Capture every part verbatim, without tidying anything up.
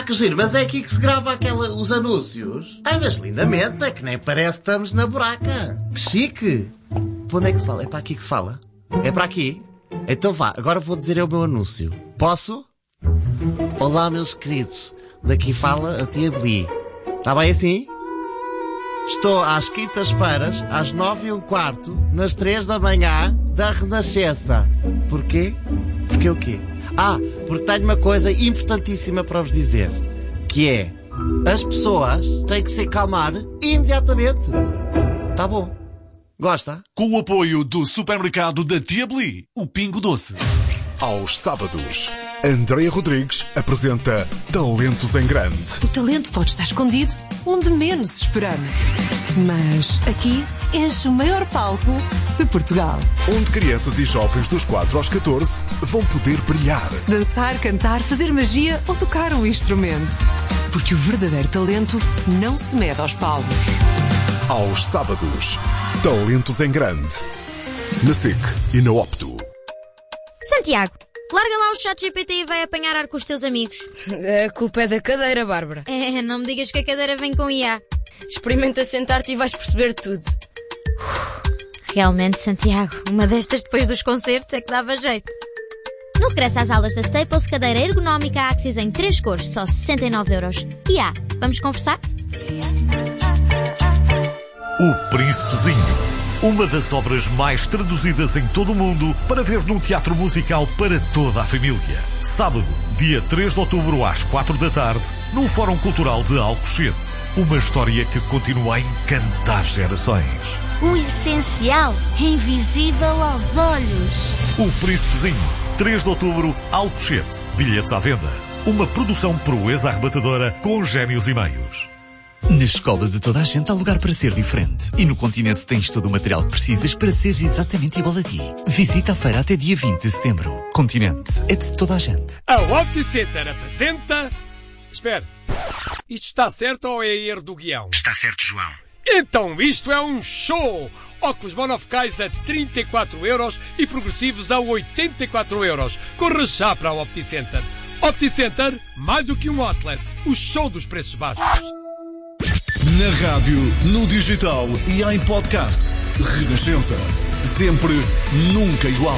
Ah, que giro, mas é aqui que se grava aquela, os anúncios? Ah, mas lindamente, é que nem parece que estamos na buraca. Que chique. Para onde é que se fala? É para aqui que se fala? É para aqui? Então vá, agora vou dizer eu o meu anúncio. Posso? Olá, meus queridos. Daqui fala a tia Bli. Está bem assim? Estou às quintas-feiras, às nove e um quarto, nas três da manhã, da Renascença. Porquê? Porquê o quê? Ah, porque tenho uma coisa importantíssima para vos dizer. Que é, as pessoas têm que se acalmar imediatamente. Tá bom. Gosta? Com o apoio do supermercado da Tia Bli, o Pingo Doce. Aos sábados, Andréia Rodrigues apresenta Talentos em Grande. O talento pode estar escondido onde menos esperamos. Mas aqui enche o maior palco de Portugal. Onde crianças e jovens dos quatro aos catorze vão poder brilhar. Dançar, cantar, fazer magia ou tocar um instrumento. Porque o verdadeiro talento não se mede aos palmos. Aos sábados, Talentos em Grande. Na S I C e na Opto. Santiago, larga lá o chat G P T e vai apanhar ar com os teus amigos. A culpa é da cadeira, Bárbara. É, não me digas que a cadeira vem com I A. Experimenta sentar-te e vais perceber tudo. Realmente, Santiago, uma destas depois dos concertos é que dava jeito. No regresso às aulas da Staples, cadeira ergonómica Axis em três cores, só sessenta e nove euros. I A, vamos conversar? O Príncipezinho. Uma das obras mais traduzidas em todo o mundo para ver num teatro musical para toda a família. Sábado, dia três de outubro, às quatro da tarde, no Fórum Cultural de Alcochete. Uma história que continua a encantar gerações. O essencial é invisível aos olhos. O Príncipezinho, três de outubro, Alcochete. Bilhetes à venda. Uma produção proeza arrebatadora com gêmeos e meios. Na escola de toda a gente há lugar para ser diferente. E no Continente tens todo o material que precisas para seres exatamente igual a ti. Visita a feira até dia vinte de setembro. Continente é de toda a gente. A OptiCenter apresenta... Espera, isto está certo ou é erro do guião? Está certo, João. Então isto é um show! Óculos monofocais a trinta e quatro euros e progressivos a oitenta e quatro euros. Corra já para a OptiCenter. OptiCenter, mais do que um outlet. O show dos preços baixos. Na rádio, no digital e em podcast. Renascença. Sempre, nunca igual.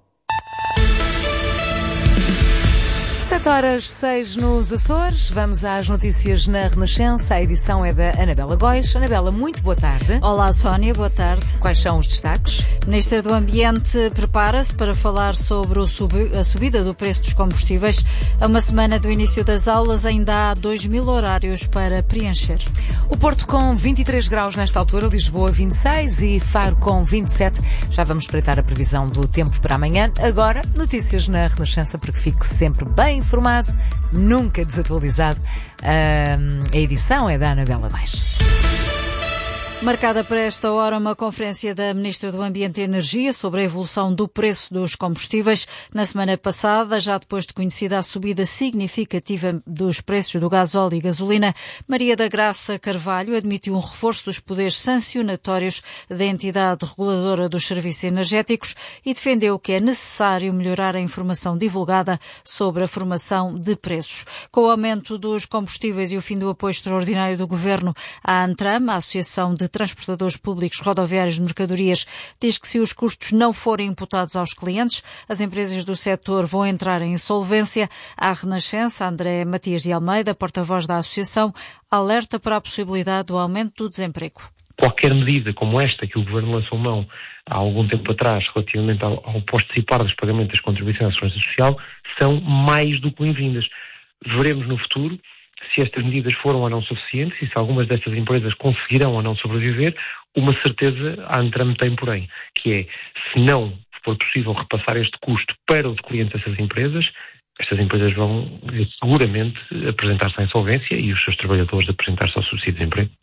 sete horas seis nos Açores. Vamos às notícias na Renascença. A edição é da Anabela Góis. Anabela, muito boa tarde. Olá, Sónia, boa tarde. Quais são os destaques? O Ministério do Ambiente prepara-se para falar sobre o sub- a subida do preço dos combustíveis. A uma semana do início das aulas ainda há dois mil horários para preencher. O Porto com vinte e três graus nesta altura, Lisboa vinte e seis e Faro com vinte e sete. Já vamos espreitar a previsão do tempo para amanhã. Agora, notícias na Renascença para que fique sempre bem informado, nunca desatualizado. A edição é da Anabela Góis. Marcada para esta hora uma conferência da Ministra do Ambiente e Energia sobre a evolução do preço dos combustíveis. Na semana passada, já depois de conhecida a subida significativa dos preços do gasóleo e gasolina, Maria da Graça Carvalho admitiu um reforço dos poderes sancionatórios da entidade reguladora dos serviços energéticos e defendeu que é necessário melhorar a informação divulgada sobre a formação de preços. Com o aumento dos combustíveis e o fim do apoio extraordinário do Governo à ANTRAM, a Associação de Transportadores Públicos Rodoviários de Mercadorias, diz que se os custos não forem imputados aos clientes, as empresas do setor vão entrar em insolvência. À Renascença, André Matias de Almeida, porta-voz da Associação, alerta para a possibilidade do aumento do desemprego. Qualquer medida como esta que o Governo lançou mão há algum tempo atrás relativamente ao, ao participar dos pagamentos das contribuições à Segurança Social são mais do que bem-vindas. Veremos no futuro se estas medidas foram ou não suficientes e se algumas destas empresas conseguirão ou não sobreviver. Uma certeza a ANTRAM tem, porém, que é, se não for possível repassar este custo para os clientes dessas empresas, estas empresas vão seguramente apresentar-se à insolvência e os seus trabalhadores apresentar-se ao subsídio de desemprego.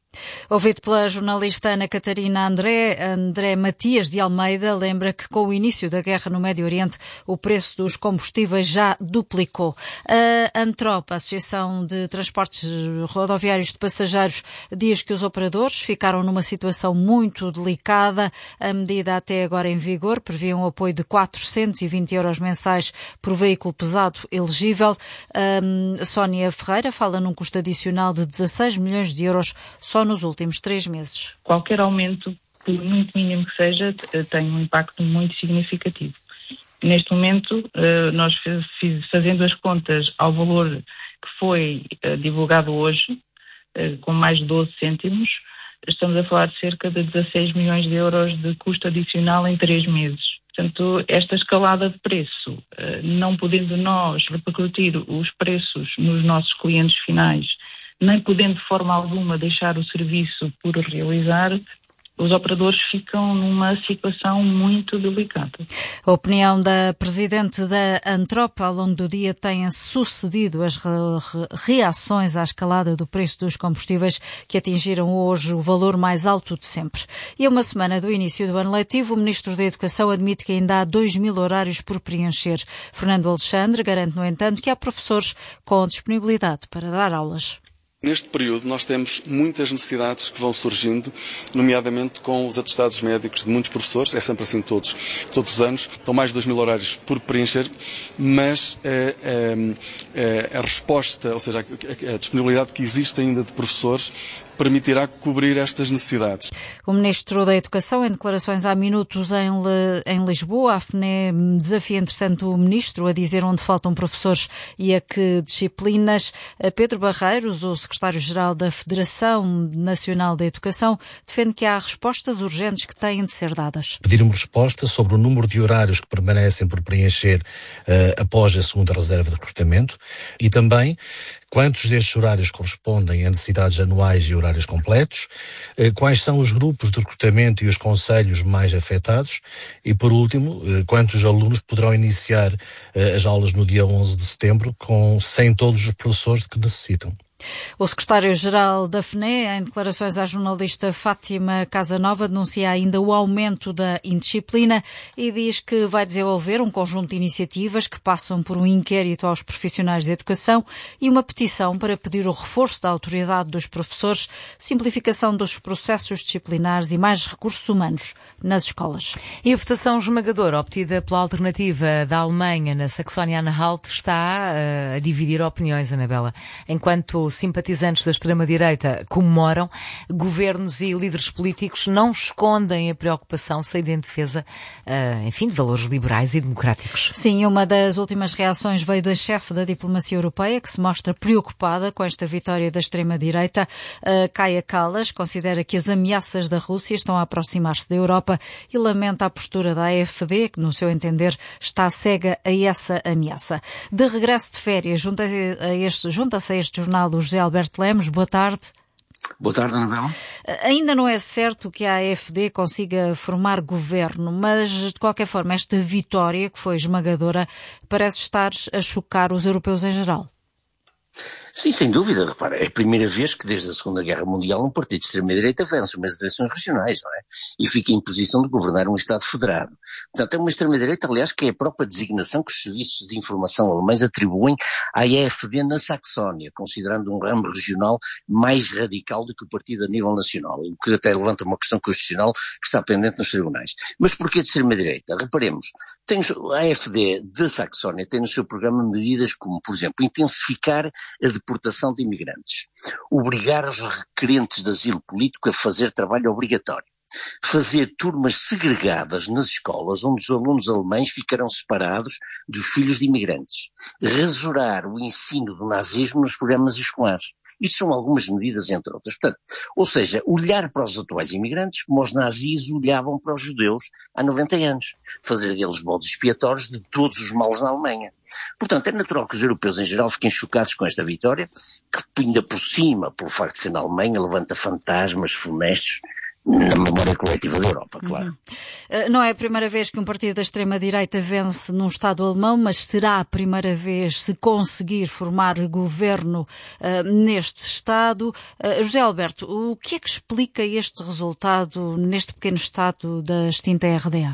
Ouvido pela jornalista Ana Catarina André, André Matias de Almeida lembra que com o início da guerra no Médio Oriente o preço dos combustíveis já duplicou. A Antrop, a Associação de Transportes Rodoviários de Passageiros, diz que os operadores ficaram numa situação muito delicada. A medida até agora em vigor previa um apoio de quatrocentos e vinte euros mensais por veículo pesado elegível. Um, Sónia Ferreira fala num custo adicional de dezasseis milhões de euros só nos últimos três meses. Qualquer aumento, por muito mínimo que seja, tem um impacto muito significativo. Neste momento, nós fazendo as contas ao valor que foi divulgado hoje, com mais de doze cêntimos, estamos a falar de cerca de dezasseis milhões de euros de custo adicional em três meses. Portanto, esta escalada de preço, não podendo nós repercutir os preços nos nossos clientes finais, nem podendo de forma alguma deixar o serviço por realizar, os operadores ficam numa situação muito delicada. A opinião da presidente da Antrop: ao longo do dia têm-se sucedido as re reações à escalada do preço dos combustíveis, que atingiram hoje o valor mais alto de sempre. E a uma semana do início do ano letivo, o Ministro da Educação admite que ainda há dois mil horários por preencher. Fernando Alexandre garante, no entanto, que há professores com disponibilidade para dar aulas. Neste período nós temos muitas necessidades que vão surgindo, nomeadamente com os atestados médicos de muitos professores, é sempre assim todos, todos os anos, estão mais de dois mil horários por preencher, mas é, é, é a resposta, ou seja, a, a disponibilidade que existe ainda de professores permitirá cobrir estas necessidades. O Ministro da Educação, em declarações há minutos em, Le, em Lisboa, a F N E desafia, entretanto, o Ministro a dizer onde faltam professores e a que disciplinas. Pedro Barreiros, o Secretário-Geral da Federação Nacional da Educação, defende que há respostas urgentes que têm de ser dadas. Pedir uma resposta sobre o número de horários que permanecem por preencher uh, após a segunda reserva de recrutamento e também quantos destes horários correspondem a necessidades anuais e horários completos, quais são os grupos de recrutamento e os conselhos mais afetados e, por último, quantos alunos poderão iniciar as aulas no dia onze de setembro com, sem todos os professores que necessitam. O secretário-geral da F N E, em declarações à jornalista Fátima Casanova, denuncia ainda o aumento da indisciplina e diz que vai desenvolver um conjunto de iniciativas que passam por um inquérito aos profissionais de educação e uma petição para pedir o reforço da autoridade dos professores, simplificação dos processos disciplinares e mais recursos humanos nas escolas. E a votação esmagadora obtida pela alternativa da Alemanha na Saxónia-Anhalt está uh, a dividir opiniões, Anabela. Enquanto simpatizantes da extrema-direita comemoram, governos e líderes políticos não escondem a preocupação, saída em defesa, uh, enfim, de valores liberais e democráticos. Sim, uma das últimas reações veio da chefe da diplomacia europeia, que se mostra preocupada com esta vitória da extrema-direita. Uh, Kaja Kallas considera que as ameaças da Rússia estão a aproximar-se da Europa e lamenta a postura da A F D, que, no seu entender, está cega a essa ameaça. De regresso de férias, junta-se a este, junta-se a este jornal o José Alberto Lemos. Boa tarde. Boa tarde, Anabela. Ainda não é certo que a A F D consiga formar governo, mas, de qualquer forma, esta vitória, que foi esmagadora, parece estar a chocar os europeus em geral. Sim, sem dúvida. Repara, é a primeira vez que desde a Segunda Guerra Mundial um partido de extrema-direita vence umas eleições regionais, não é? E fica em posição de governar um Estado federado. Portanto, é uma extrema-direita, aliás, que é a própria designação que os serviços de informação alemães atribuem à A F D na Saxónia, considerando um ramo regional mais radical do que o partido a nível nacional, o que até levanta uma questão constitucional que está pendente nos tribunais. Mas porquê de extrema-direita? Reparemos, tem, a A F D da Saxónia tem no seu programa medidas como, por exemplo, intensificar a deportação de imigrantes, obrigar os requerentes de asilo político a fazer trabalho obrigatório, fazer turmas segregadas nas escolas onde os alunos alemães ficarão separados dos filhos de imigrantes, rasurar o ensino do nazismo nos programas escolares. Isto são algumas medidas, entre outras. Portanto, ou seja, olhar para os atuais imigrantes como os nazis olhavam para os judeus há noventa anos. Fazer deles bodes expiatórios de todos os males na Alemanha. Portanto, é natural que os europeus em geral fiquem chocados com esta vitória, que ainda por cima, pelo facto de ser na Alemanha, levanta fantasmas funestos na memória coletiva da Europa, claro. Uhum. Não é a primeira vez que um partido da extrema-direita vence num Estado alemão, mas será a primeira vez se conseguir formar governo uh, neste Estado. Uh, José Alberto, o que é que explica este resultado neste pequeno Estado da extinta R D A?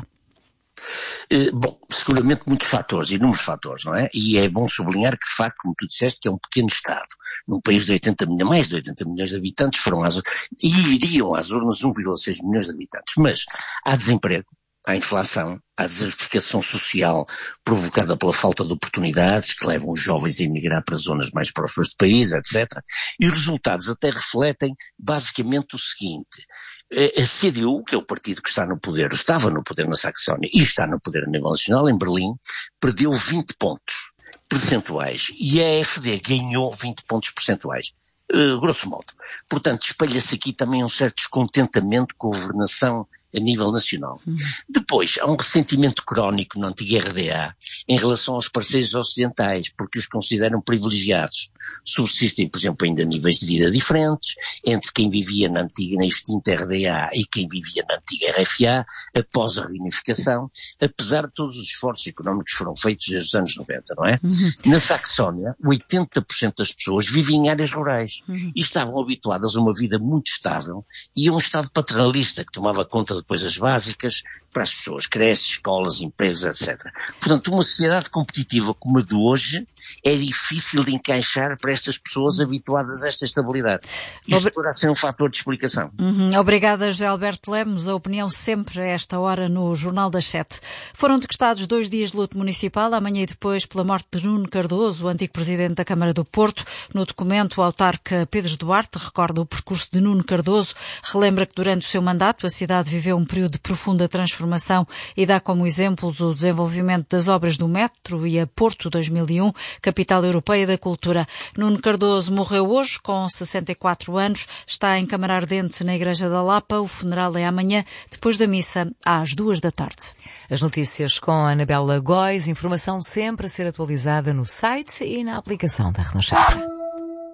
Bom, seguramente muitos fatores, inúmeros fatores, não é? E é bom sublinhar que, de facto, como tu disseste, que é um pequeno Estado. Num país de oitenta milhões, mais de oitenta milhões de habitantes, foram às, e iriam às urnas um vírgula seis milhões de habitantes. Mas há desemprego, há inflação, há desertificação social provocada pela falta de oportunidades que levam os jovens a emigrar para zonas mais próximas do país, etcétera. E os resultados até refletem basicamente o seguinte: a C D U, que é o partido que está no poder, estava no poder na Saxónia e está no poder a nível nacional, em Berlim, perdeu vinte pontos percentuais e a F D ganhou vinte pontos percentuais. Uh, grosso modo. Portanto, espelha-se aqui também um certo descontentamento com a governação a nível nacional. Uhum. Depois, há um ressentimento crónico na antiga R D A em relação aos parceiros ocidentais, porque os consideram privilegiados. Subsistem, por exemplo, ainda níveis de vida diferentes entre quem vivia na antiga, na extinta R D A e quem vivia na antiga R F A, após a reunificação, apesar de todos os esforços económicos que foram feitos desde os anos noventa, não é? Uhum. Na Saxónia, oitenta por cento das pessoas viviam em áreas rurais uhum. e estavam habituadas a uma vida muito estável e a um Estado paternalista que tomava conta de coisas básicas para as pessoas, creches, escolas, empregos, etcétera. Portanto, uma sociedade competitiva como a de hoje é difícil de encaixar para estas pessoas habituadas a esta estabilidade. Isto Obri... poderá ser um fator de explicação. Uhum. Obrigada, José Alberto Lemos. A opinião sempre a esta hora no Jornal das Sete. Foram decretados dois dias de luto municipal, amanhã e depois, pela morte de Nuno Cardoso, o antigo presidente da Câmara do Porto. No documento, o autarca Pedro Duarte recorda o percurso de Nuno Cardoso, relembra que durante o seu mandato a cidade viveu um período de profunda transformação e dá como exemplos o desenvolvimento das obras do metro e a Porto dois mil e um, capital europeia da cultura. Nuno Cardoso morreu hoje com sessenta e quatro anos, está em câmara ardente na Igreja da Lapa. O funeral é amanhã, depois da missa, às duas da tarde. As notícias com a Anabela Góis, informação sempre a ser atualizada no site e na aplicação da Renascença.